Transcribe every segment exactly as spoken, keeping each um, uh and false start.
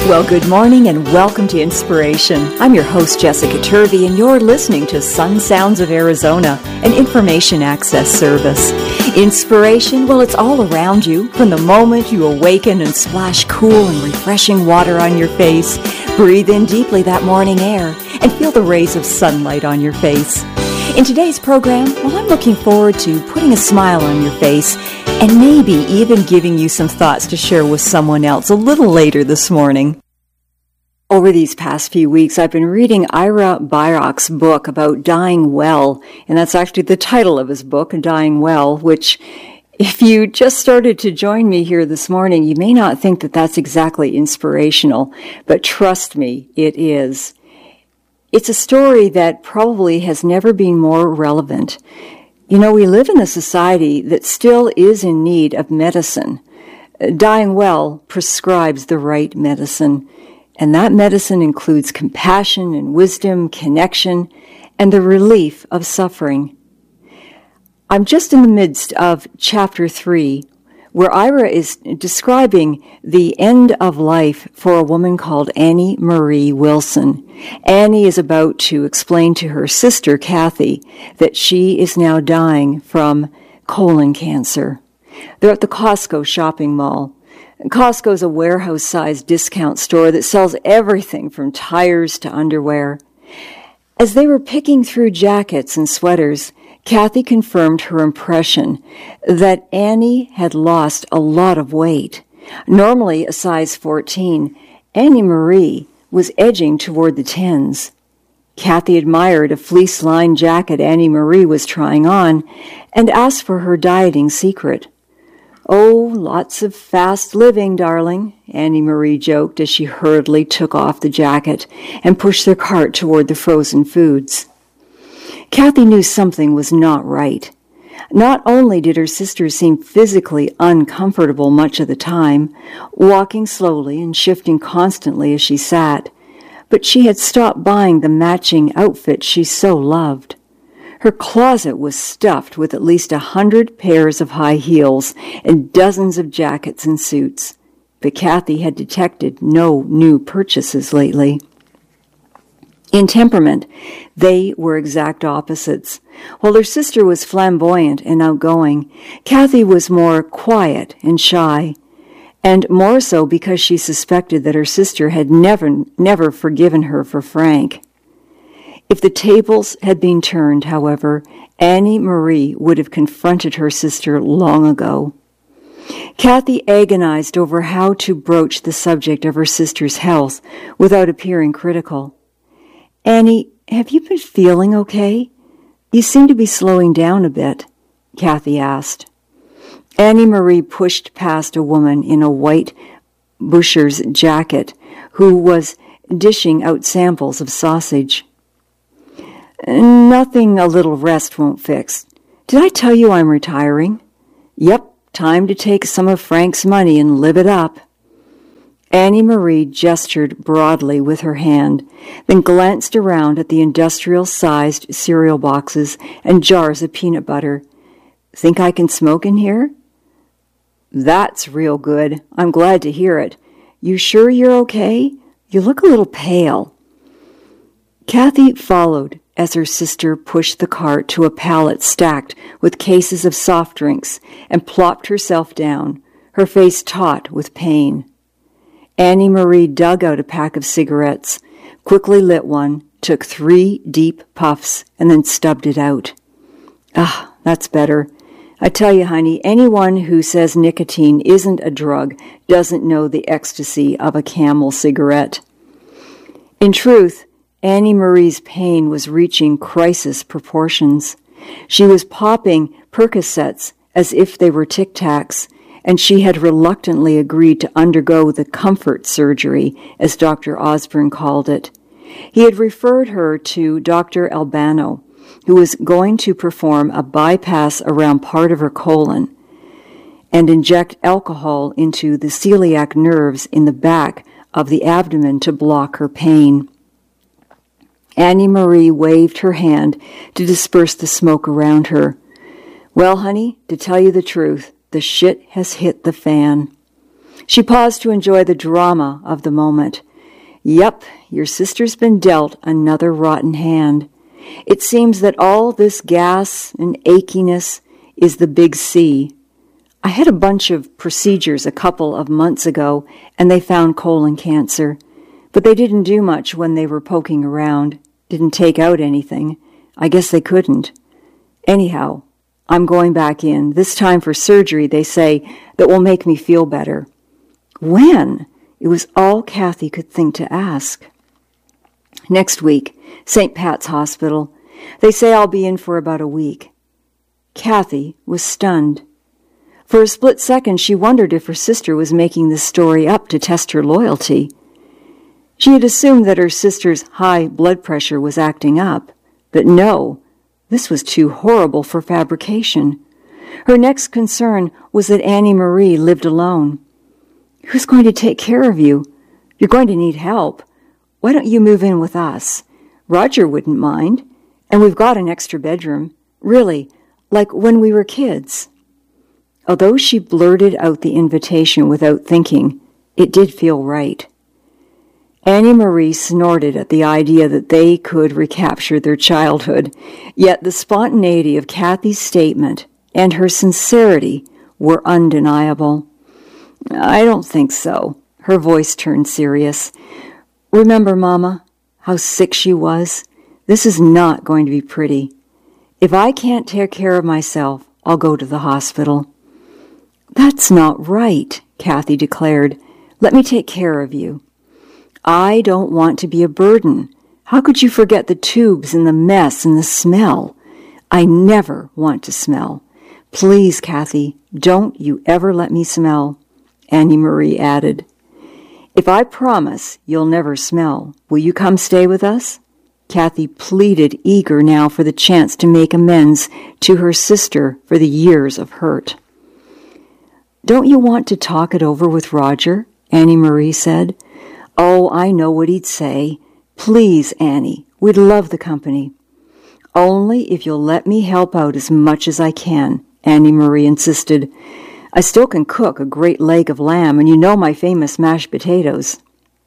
Well, good morning and welcome to Inspiration. I'm your host, Jessica Turvey, and you're listening to Sun Sounds of Arizona, an information access service. Inspiration, well, it's all around you. From the moment you awaken and splash cool and refreshing water on your face, breathe in deeply that morning air, and feel the rays of sunlight on your face. In today's program, well, I'm looking forward to putting a smile on your face and maybe even giving you some thoughts to share with someone else a little later this morning. Over these past few weeks, I've been reading Ira Byock's book about dying well, and that's actually the title of his book, Dying Well, which, if you just started to join me here this morning, you may not think that that's exactly inspirational, but trust me, it is. It's a story that probably has never been more relevant. You know, we live in a society that still is in need of medicine. Dying Well prescribes the right medicine, and that medicine includes compassion and wisdom, connection, and the relief of suffering. I'm just in the midst of chapter three, where Ira is describing the end of life for a woman called Annie Marie Wilson. Annie is about to explain to her sister, Kathy, that she is now dying from colon cancer. They're at the Costco shopping mall. Costco is a warehouse-sized discount store that sells everything from tires to underwear. As they were picking through jackets and sweaters, Kathy confirmed her impression that Annie had lost a lot of weight. Normally a size fourteen, Annie Marie was edging toward the tens. Kathy admired a fleece-lined jacket Annie Marie was trying on and asked for her dieting secret. "Oh, lots of fast living, darling," Annie Marie joked as she hurriedly took off the jacket and pushed their cart toward the frozen foods. Kathy knew something was not right. Not only did her sister seem physically uncomfortable much of the time, walking slowly and shifting constantly as she sat, but she had stopped buying the matching outfit she so loved. Her closet was stuffed with at least a hundred pairs of high heels and dozens of jackets and suits, but Kathy had detected no new purchases lately. In temperament, they were exact opposites. While her sister was flamboyant and outgoing, Kathy was more quiet and shy, and more so because she suspected that her sister had never, never forgiven her for Frank. If the tables had been turned, however, Annie Marie would have confronted her sister long ago. Kathy agonized over how to broach the subject of her sister's health without appearing critical. "Annie, have you been feeling okay? You seem to be slowing down a bit," Kathy asked. Annie Marie pushed past a woman in a white butcher's jacket who was dishing out samples of sausage. "Nothing a little rest won't fix. Did I tell you I'm retiring?" "Yep, time to take some of Frank's money and live it up." Annie Marie gestured broadly with her hand, then glanced around at the industrial-sized cereal boxes and jars of peanut butter. "Think I can smoke in here?" "That's real good. I'm glad to hear it. You sure you're okay? You look a little pale." Kathy followed as her sister pushed the cart to a pallet stacked with cases of soft drinks and plopped herself down, her face taut with pain. Annie Marie dug out a pack of cigarettes, quickly lit one, took three deep puffs, and then stubbed it out. "Ah, that's better. I tell you, honey, anyone who says nicotine isn't a drug doesn't know the ecstasy of a Camel cigarette." In truth, Annie Marie's pain was reaching crisis proportions. She was popping Percocets as if they were Tic Tacs, and she had reluctantly agreed to undergo the comfort surgery, as Doctor Osborne called it. He had referred her to Doctor Albano, who was going to perform a bypass around part of her colon and inject alcohol into the celiac nerves in the back of the abdomen to block her pain. Annie Marie waved her hand to disperse the smoke around her. "Well, honey, to tell you the truth, the shit has hit the fan." She paused to enjoy the drama of the moment. Yep, your sister's been dealt another rotten hand. It seems that all this gas and achiness is the big C. I had a bunch of procedures a couple of months ago, and they found colon cancer. But they didn't do much when they were poking around. Didn't take out anything. I guess they couldn't. Anyhow, I'm going back in, this time for surgery, they say, that will make me feel better. When? It was all Kathy could think to ask. Next week, Saint Pat's Hospital. They say I'll be in for about a week. Kathy was stunned. For a split second, she wondered if her sister was making this story up to test her loyalty. She had assumed that her sister's high blood pressure was acting up, but no, this was too horrible for fabrication. Her next concern was that Annie Marie lived alone. Who's going to take care of you? You're going to need help. Why don't you move in with us? Roger wouldn't mind, and we've got an extra bedroom. Really, like when we were kids. Although she blurted out the invitation without thinking, it did feel right. Annie Marie snorted at the idea that they could recapture their childhood, yet the spontaneity of Kathy's statement and her sincerity were undeniable. I don't think so. Her voice turned serious. Remember, Mama, how sick she was? This is not going to be pretty. If I can't take care of myself, I'll go to the hospital. That's not right, Kathy declared. Let me take care of you. I don't want to be a burden. How could you forget the tubes and the mess and the smell? I never want to smell. Please, Kathy, don't you ever let me smell, Annie Marie added. If I promise you'll never smell, will you come stay with us? Kathy pleaded, eager now for the chance to make amends to her sister for the years of hurt. Don't you want to talk it over with Roger? Annie Marie said. Oh, I know what he'd say. Please, Annie, we'd love the company. Only if you'll let me help out as much as I can, Annie Marie insisted. I still can cook a great leg of lamb, and you know my famous mashed potatoes.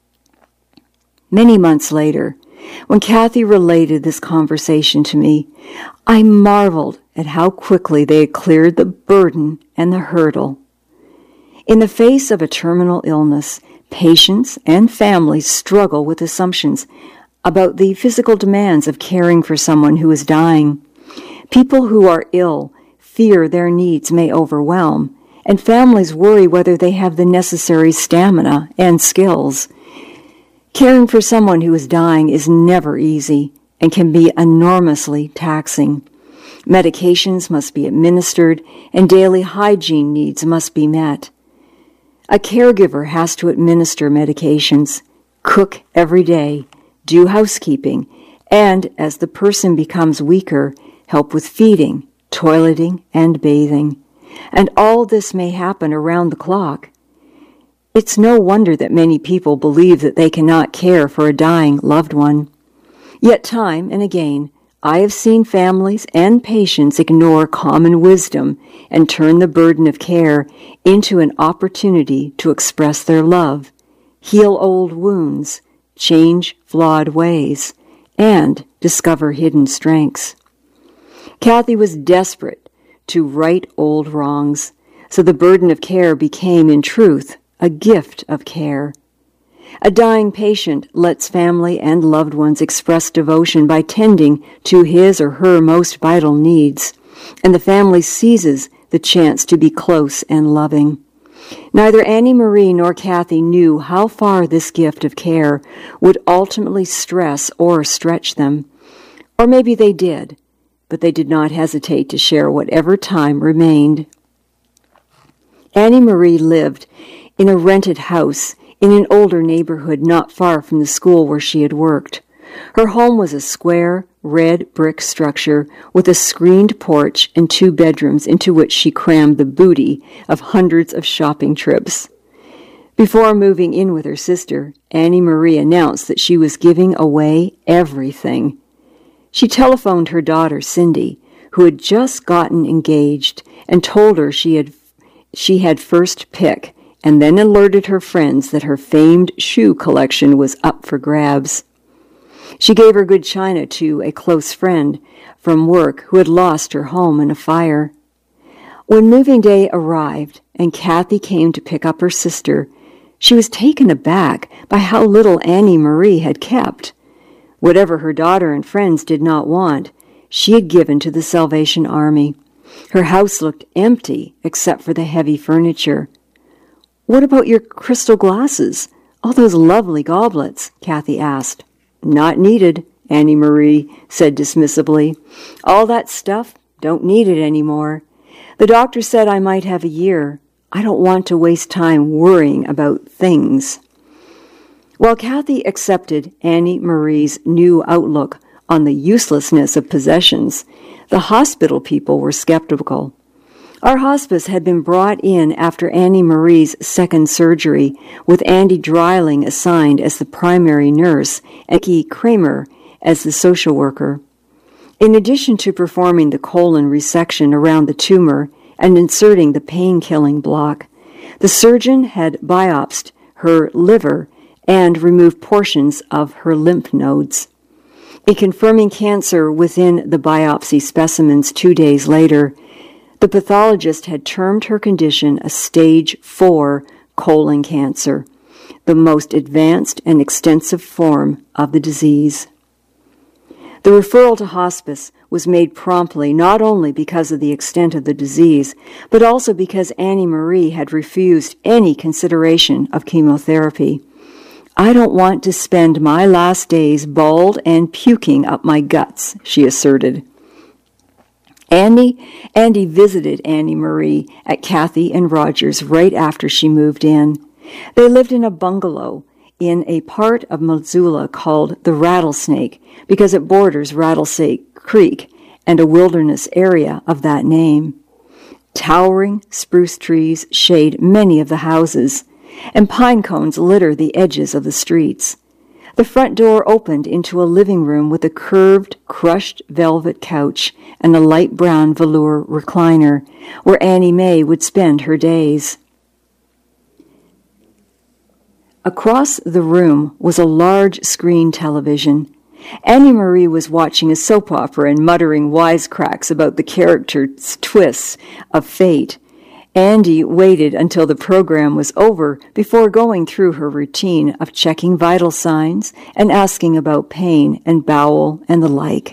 Many months later, when Kathy related this conversation to me, I marveled at how quickly they had cleared the burden and the hurdle. In the face of a terminal illness, patients and families struggle with assumptions about the physical demands of caring for someone who is dying. People who are ill fear their needs may overwhelm, and families worry whether they have the necessary stamina and skills. Caring for someone who is dying is never easy and can be enormously taxing. Medications must be administered, and daily hygiene needs must be met. A caregiver has to administer medications, cook every day, do housekeeping, and, as the person becomes weaker, help with feeding, toileting, and bathing. And all this may happen around the clock. It's no wonder that many people believe that they cannot care for a dying loved one. Yet time and again, I have seen families and patients ignore common wisdom and turn the burden of care into an opportunity to express their love, heal old wounds, change flawed ways, and discover hidden strengths. Kathy was desperate to right old wrongs, so the burden of care became, in truth, a gift of care. A dying patient lets family and loved ones express devotion by tending to his or her most vital needs, and the family seizes the chance to be close and loving. Neither Annie Marie nor Kathy knew how far this gift of care would ultimately stress or stretch them. Or maybe they did, but they did not hesitate to share whatever time remained. Annie Marie lived in a rented house in an older neighborhood not far from the school where she had worked. Her home was a square, red brick structure with a screened porch and two bedrooms into which she crammed the booty of hundreds of shopping trips. Before moving in with her sister, Annie Marie announced that she was giving away everything. She telephoned her daughter, Cindy, who had just gotten engaged, and told her she had she had first pick and then alerted her friends that her famed shoe collection was up for grabs. She gave her good china to a close friend from work who had lost her home in a fire. When moving day arrived and Kathy came to pick up her sister, she was taken aback by how little Annie Marie had kept. Whatever her daughter and friends did not want, she had given to the Salvation Army. Her house looked empty except for the heavy furniture. "What about your crystal glasses? All those lovely goblets?" Kathy asked. "Not needed," Annie Marie said dismissively. "All that stuff, don't need it anymore. The doctor said I might have a year. I don't want to waste time worrying about things." While Kathy accepted Annie Marie's new outlook on the uselessness of possessions, the hospital people were skeptical. Our hospice had been brought in after Annie Marie's second surgery, with Andy Dreiling assigned as the primary nurse and Becky Kramer as the social worker. In addition to performing the colon resection around the tumor and inserting the pain-killing block, the surgeon had biopsied her liver and removed portions of her lymph nodes. In confirming cancer within the biopsy specimens two days later, the pathologist had termed her condition a stage four colon cancer, the most advanced and extensive form of the disease. The referral to hospice was made promptly not only because of the extent of the disease, but also because Annie Marie had refused any consideration of chemotherapy. "I don't want to spend my last days bald and puking up my guts," she asserted. Andy, Andy visited Annie Marie at Kathy and Roger's right after she moved in. They lived in a bungalow in a part of Missoula called the Rattlesnake because it borders Rattlesnake Creek and a wilderness area of that name. Towering spruce trees shade many of the houses, and pine cones litter the edges of the streets. The front door opened into a living room with a curved, crushed velvet couch and a light brown velour recliner, where Annie Mae would spend her days. Across the room was a large screen television. Annie Marie was watching a soap opera and muttering wisecracks about the characters' twists of fate. Andy waited until the program was over before going through her routine of checking vital signs and asking about pain and bowel and the like.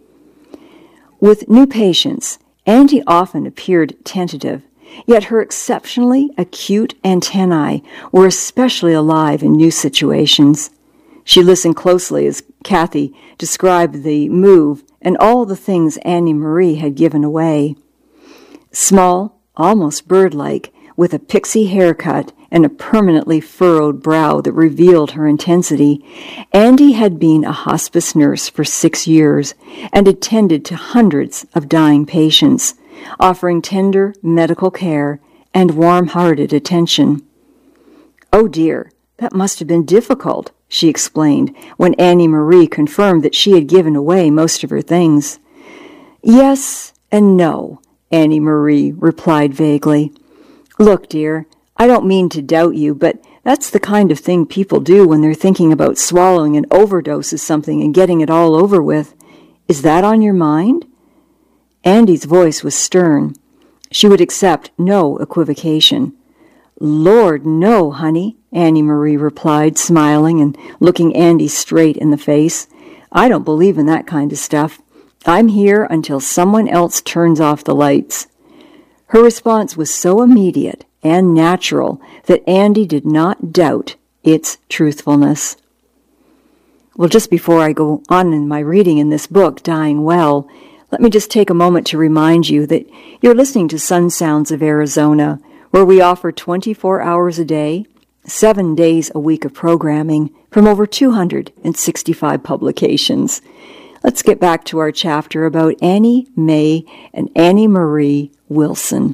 With new patients, Andy often appeared tentative, yet her exceptionally acute antennae were especially alive in new situations. She listened closely as Kathy described the move and all the things Annie Marie had given away. Small, almost bird-like, with a pixie haircut and a permanently furrowed brow that revealed her intensity, Andy had been a hospice nurse for six years and attended to hundreds of dying patients, offering tender medical care and warm-hearted attention. "Oh dear, that must have been difficult," she explained when Annie Marie confirmed that she had given away most of her things. "Yes and no," Annie Marie replied vaguely. "Look, dear, I don't mean to doubt you, but that's the kind of thing people do when they're thinking about swallowing an overdose of something and getting it all over with. Is that on your mind?" Andy's voice was stern. She would accept no equivocation. "Lord, no, honey," Annie Marie replied, smiling and looking Andy straight in the face. "I don't believe in that kind of stuff. I'm here until someone else turns off the lights." Her response was so immediate and natural that Andy did not doubt its truthfulness. Well, just before I go on in my reading in this book, Dying Well, let me just take a moment to remind you that you're listening to Sun Sounds of Arizona, where we offer twenty-four hours a day, seven days a week of programming from over two hundred sixty-five publications. Let's get back to our chapter about Annie Mae and Annie Marie Wilson.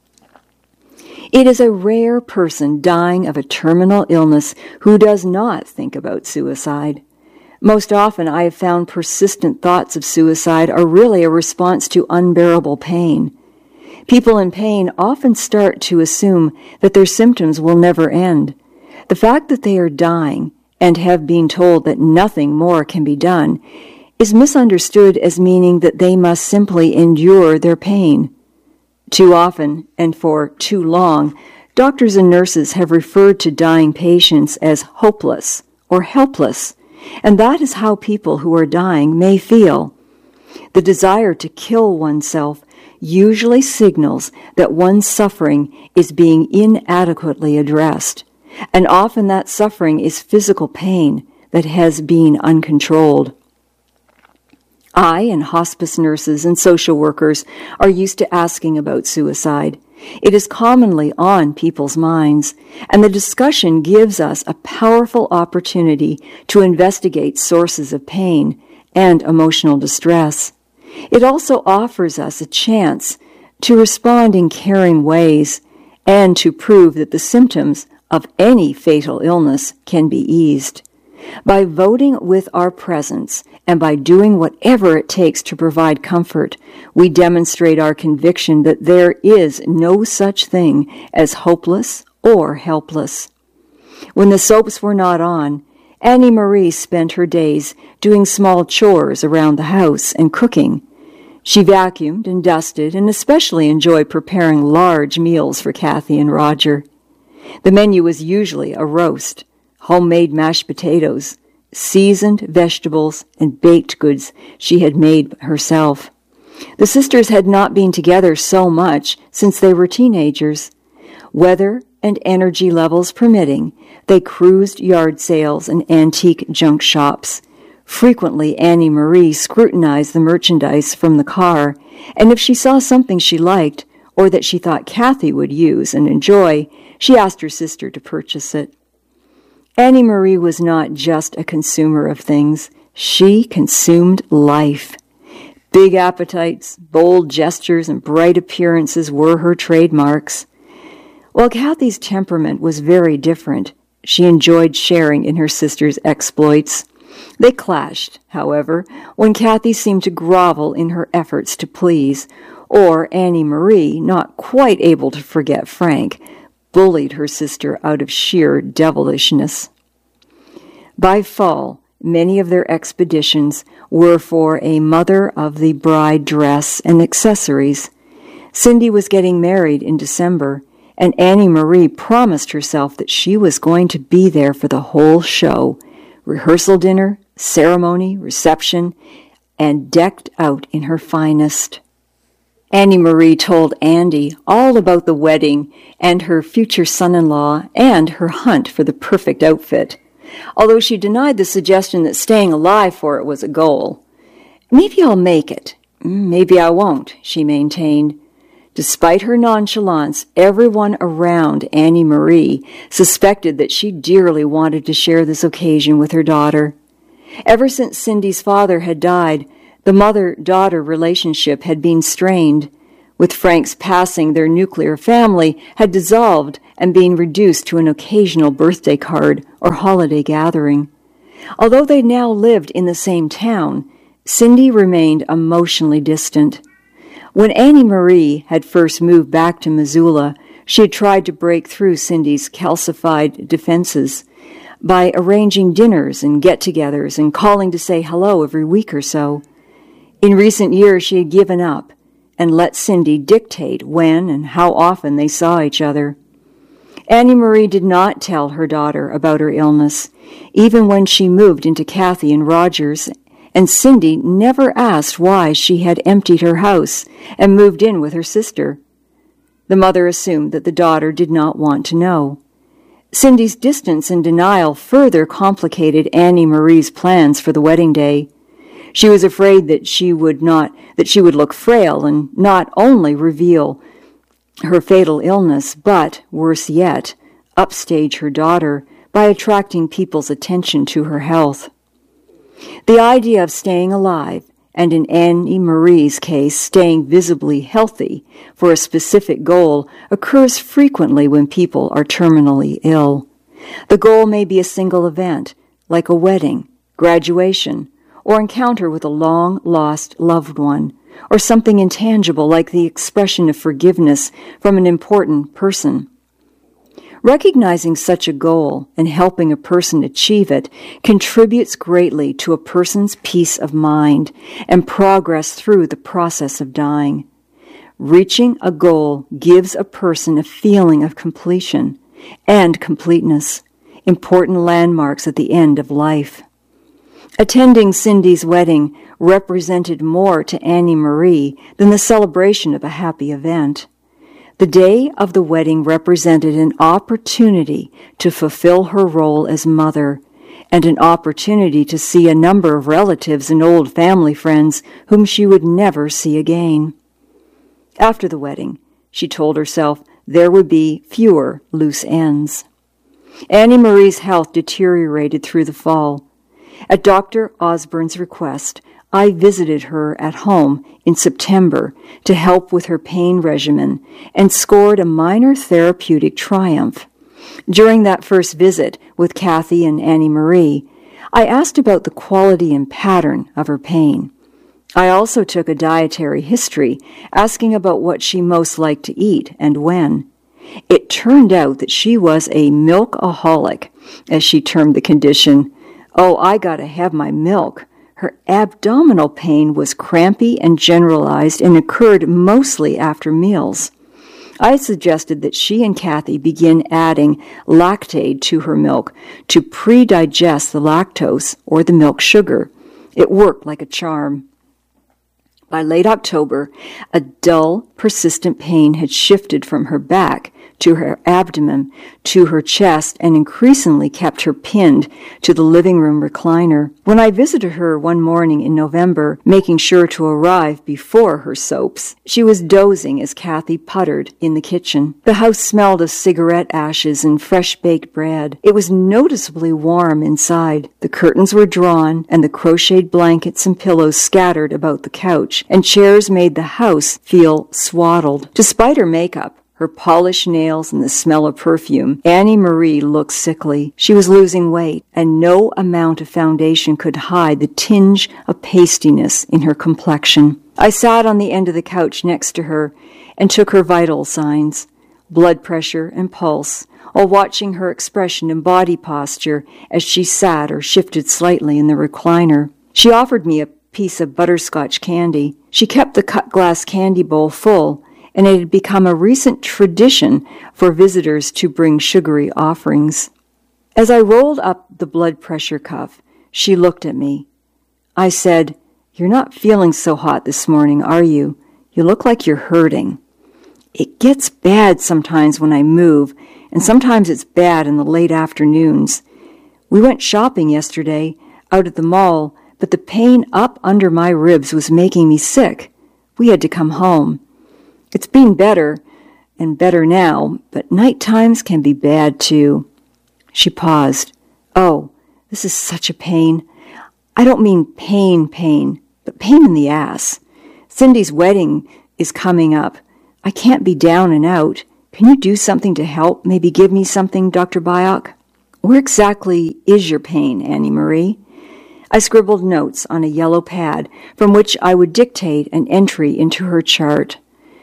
It is a rare person dying of a terminal illness who does not think about suicide. Most often, I have found persistent thoughts of suicide are really a response to unbearable pain. People in pain often start to assume that their symptoms will never end. The fact that they are dying and have been told that nothing more can be done is misunderstood as meaning that they must simply endure their pain. Too often, and for too long, doctors and nurses have referred to dying patients as hopeless or helpless, and that is how people who are dying may feel. The desire to kill oneself usually signals that one's suffering is being inadequately addressed, and often that suffering is physical pain that has been uncontrolled. I and hospice nurses and social workers are used to asking about suicide. It is commonly on people's minds, and the discussion gives us a powerful opportunity to investigate sources of pain and emotional distress. It also offers us a chance to respond in caring ways and to prove that the symptoms of any fatal illness can be eased. By voting with our presence and by doing whatever it takes to provide comfort, we demonstrate our conviction that there is no such thing as hopeless or helpless. When the soaps were not on, Annie Marie spent her days doing small chores around the house and cooking. She vacuumed and dusted and especially enjoyed preparing large meals for Kathy and Roger. The menu was usually a roast, homemade mashed potatoes, seasoned vegetables, and baked goods she had made herself. The sisters had not been together so much since they were teenagers. Weather and energy levels permitting, they cruised yard sales and antique junk shops. Frequently, Annie Marie scrutinized the merchandise from the car, and if she saw something she liked or that she thought Kathy would use and enjoy, she asked her sister to purchase it. Annie Marie was not just a consumer of things. She consumed life. Big appetites, bold gestures, and bright appearances were her trademarks. While Kathy's temperament was very different, she enjoyed sharing in her sister's exploits. They clashed, however, when Kathy seemed to grovel in her efforts to please, or Annie Marie, not quite able to forget Frank, bullied her sister out of sheer devilishness. By fall, many of their expeditions were for a mother of the bride dress and accessories. Cindy was getting married in December, and Annie Marie promised herself that she was going to be there for the whole show, rehearsal dinner, ceremony, reception, and decked out in her finest. Annie Marie told Andy all about the wedding and her future son-in-law and her hunt for the perfect outfit, although she denied the suggestion that staying alive for it was a goal. "Maybe I'll make it. Maybe I won't," she maintained. Despite her nonchalance, everyone around Annie Marie suspected that she dearly wanted to share this occasion with her daughter. Ever since Cindy's father had died, the mother-daughter relationship had been strained. With Frank's passing, their nuclear family had dissolved and been reduced to an occasional birthday card or holiday gathering. Although they now lived in the same town, Cindy remained emotionally distant. When Annie Marie had first moved back to Missoula, she had tried to break through Cindy's calcified defenses by arranging dinners and get-togethers and calling to say hello every week or so. In recent years, she had given up and let Cindy dictate when and how often they saw each other. Annie Marie did not tell her daughter about her illness, even when she moved into Kathy and Roger's, and Cindy never asked why she had emptied her house and moved in with her sister. The mother assumed that the daughter did not want to know. Cindy's distance and denial further complicated Annie Marie's plans for the wedding day. She was afraid that she would not, that she would look frail and not only reveal her fatal illness, but, worse yet, upstage her daughter by attracting people's attention to her health. The idea of staying alive, and in Annie Marie's case, staying visibly healthy for a specific goal, occurs frequently when people are terminally ill. The goal may be a single event, like a wedding, graduation, or encounter with a long-lost loved one, or something intangible like the expression of forgiveness from an important person. Recognizing such a goal and helping a person achieve it contributes greatly to a person's peace of mind and progress through the process of dying. Reaching a goal gives a person a feeling of completion and completeness, important landmarks at the end of life. Attending Cindy's wedding represented more to Annie Marie than the celebration of a happy event. The day of the wedding represented an opportunity to fulfill her role as mother and an opportunity to see a number of relatives and old family friends whom she would never see again. After the wedding, she told herself there would be fewer loose ends. Annie Marie's health deteriorated through the fall. At Doctor Osborne's request, I visited her at home in September to help with her pain regimen and scored a minor therapeutic triumph. During that first visit with Kathy and Annie Marie, I asked about the quality and pattern of her pain. I also took a dietary history, asking about what she most liked to eat and when. It turned out that she was a milkaholic, as she termed the condition. Oh, I gotta have my milk. Her abdominal pain was crampy and generalized and occurred mostly after meals. I suggested that she and Kathy begin adding Lactaid to her milk to pre-digest the lactose or the milk sugar. It worked like a charm. By late October, a dull, persistent pain had shifted from her back to her abdomen to her chest and increasingly kept her pinned to the living room recliner. When I visited her one morning in November, making sure to arrive before her soaps, she was dozing as Kathy puttered in the kitchen. The house smelled of cigarette ashes and fresh-baked bread. It was noticeably warm inside. The curtains were drawn, and the crocheted blankets and pillows scattered about the couch, and chairs made the house feel swaddled. Despite her makeup, her polished nails and the smell of perfume, Annie Marie looked sickly. She was losing weight, and no amount of foundation could hide the tinge of pastiness in her complexion. I sat on the end of the couch next to her and took her vital signs, blood pressure and pulse, while watching her expression and body posture as she sat or shifted slightly in the recliner. She offered me a piece of butterscotch candy. She kept the cut glass candy bowl full, and it had become a recent tradition for visitors to bring sugary offerings. As I rolled up the blood pressure cuff, she looked at me. I said, "You're not feeling so hot this morning, are you? You look like you're hurting." It gets bad sometimes when I move, and sometimes it's bad in the late afternoons. We went shopping yesterday out at the mall, but the pain up under my ribs was making me sick. We had to come home. It's been better, and better now, but night times can be bad too. She paused. Oh, this is such a pain. I don't mean pain, pain, but pain in the ass. Cindy's wedding is coming up. I can't be down and out. Can you do something to help? Maybe give me something, Doctor Byock? Where exactly is your pain, Annie Marie? I scribbled notes on a yellow pad from which I would dictate an entry into her chart.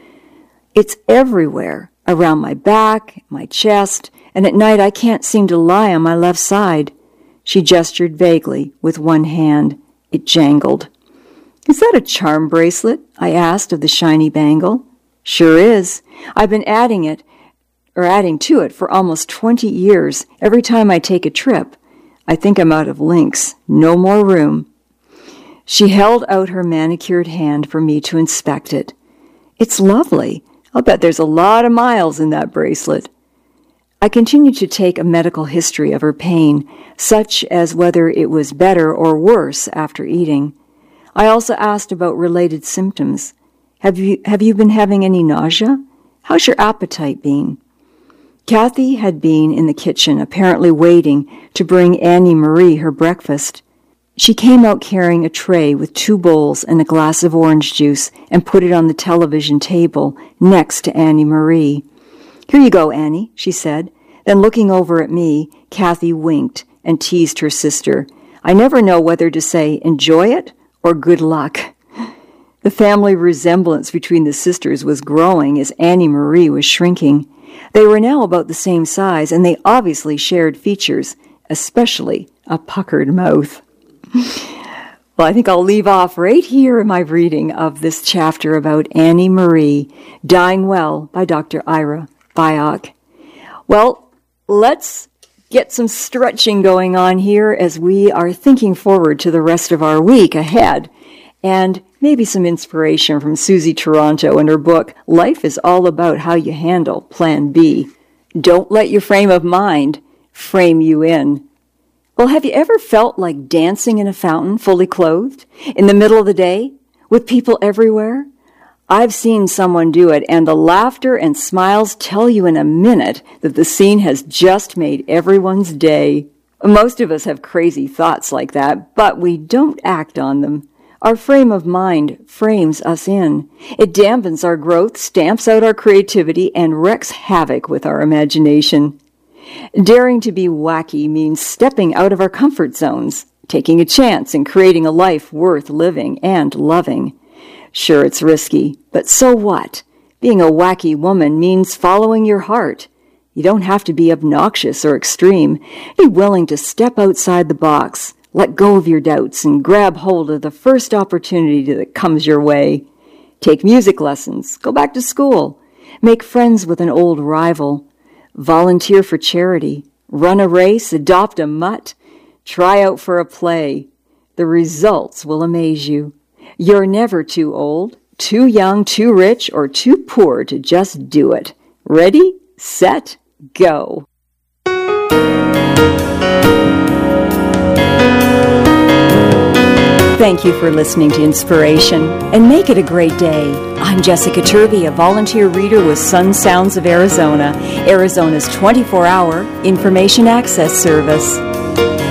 It's everywhere, around my back, my chest, and at night I can't seem to lie on my left side. She gestured vaguely with one hand. It jangled. Is that a charm bracelet? I asked of the shiny bangle. Sure is. I've been adding it, or adding to it for almost twenty years, every time I take a trip. I think I'm out of links. No more room. She held out her manicured hand for me to inspect it. It's lovely. I'll bet there's a lot of miles in that bracelet. I continued to take a medical history of her pain, such as whether it was better or worse after eating. I also asked about related symptoms. Have you, have you been having any nausea? How's your appetite been? Kathy had been in the kitchen, apparently waiting to bring Annie Marie her breakfast. She came out carrying a tray with two bowls and a glass of orange juice and put it on the television table next to Annie Marie. Here you go, Annie, she said. Then looking over at me, Kathy winked and teased her sister. I never know whether to say enjoy it or good luck. The family resemblance between the sisters was growing as Annie Marie was shrinking. They were now about the same size, and they obviously shared features, especially a puckered mouth. Well, I think I'll leave off right here in my reading of this chapter about Annie Marie, Dying Well by Doctor Ira Byock. Well, let's get some stretching going on here as we are thinking forward to the rest of our week ahead, and maybe some inspiration from Susie Toronto and her book, Life is All About How You Handle Plan B. Don't let your frame of mind frame you in. Well, have you ever felt like dancing in a fountain, fully clothed, in the middle of the day, with people everywhere? I've seen someone do it, and the laughter and smiles tell you in a minute that the scene has just made everyone's day. Most of us have crazy thoughts like that, but we don't act on them. Our frame of mind frames us in. It dampens our growth, stamps out our creativity, and wreaks havoc with our imagination. Daring to be wacky means stepping out of our comfort zones, taking a chance and creating a life worth living and loving. Sure, it's risky, but so what? Being a wacky woman means following your heart. You don't have to be obnoxious or extreme. Be willing to step outside the box, let go of your doubts, and grab hold of the first opportunity that comes your way. Take music lessons, go back to school, make friends with an old rival, volunteer for charity, run a race, adopt a mutt, try out for a play. The results will amaze you. You're never too old, too young, too rich, or too poor to just do it. Ready, set, go. Thank you for listening to Inspiration, and make it a great day. I'm Jessica Turvey, a volunteer reader with Sun Sounds of Arizona, Arizona's twenty-four hour information access service.